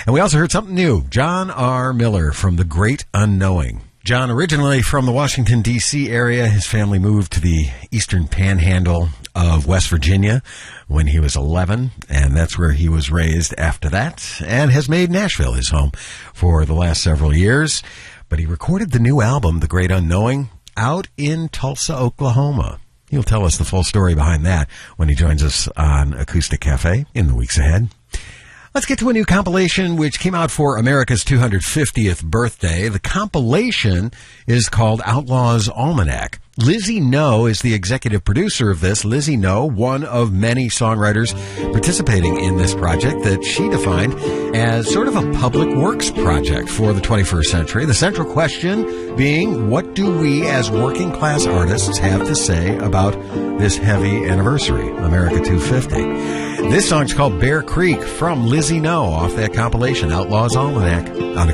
And we also heard something new. John R. Miller from The Great Unknowing. John, originally from the Washington, D.C. area, his family moved to the eastern panhandle of West Virginia when he was 11, and that's where he was raised after that, and has made Nashville his home for the last several years. But he recorded the new album, The Great Unknowing, out in Tulsa, Oklahoma. He'll tell us the full story behind that when he joins us on Acoustic Cafe in the weeks ahead. Let's get to a new compilation which came out for America's 250th birthday. The compilation is called Outlaws Almanac. Lizzie No is the executive producer of this. Lizzie No, one of many songwriters participating in this project that she defined as sort of a public works project for the 21st century. The central question being, what do we as working class artists have to say about this heavy anniversary, America 250? This song's called Bear Creek from Lizzie No off that compilation, Outlaws Almanac, on